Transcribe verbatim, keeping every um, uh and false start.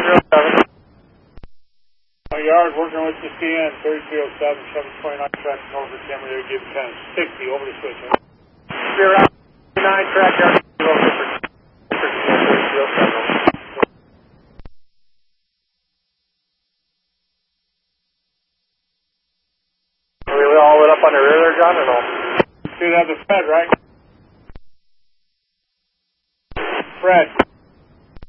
My yard working with the C N, thirty-three oh seven, seven twenty-nine, tracking over Timber, give ten sixty, over the switch. You're out, nine, track yard, over for thirty-three oh seven. Are we all lit up on the rear there, John, or no? See that, the Fred, right? Fred.